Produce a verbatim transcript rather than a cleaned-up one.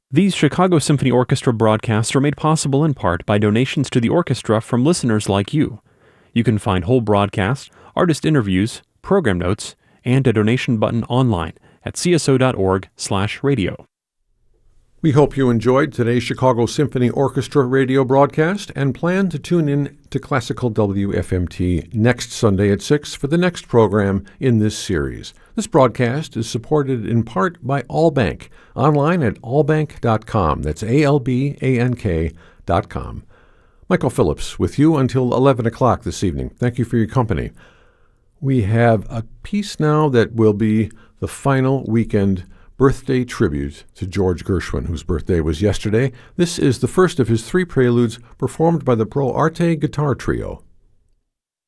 These Chicago Symphony Orchestra broadcasts are made possible in part by donations to the orchestra from listeners like you. You can find whole broadcasts, artist interviews, program notes, and a donation button online at c s o dot org slash radio. We hope you enjoyed today's Chicago Symphony Orchestra radio broadcast and plan to tune in to Classical W F M T next Sunday at six for the next program in this series. This broadcast is supported in part by Allbank, online at allbank dot com. That's A L B A N K dot com. Michael Phillips with you until eleven o'clock this evening. Thank you for your company. We have a piece now that will be the final weekend birthday tribute to George Gershwin, whose birthday was yesterday. This is the first of his three preludes performed by the Pro Arte Guitar Trio.